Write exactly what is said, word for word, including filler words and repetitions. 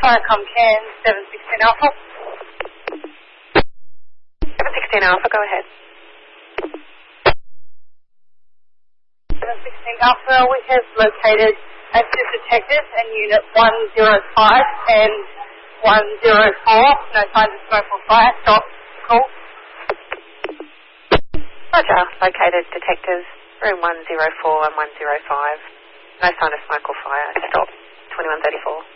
Firecom Can, seven sixteen Alpha. seven sixteen Alpha, go ahead. seven sixteen Alpha, we have located active detectors in Unit one zero five and one zero four. No signs of smoke or fire. Stop. Call. Roger, located detectors, room one zero four and one zero five. No sign of smoke or fire. Stop. twenty-one thirty-four.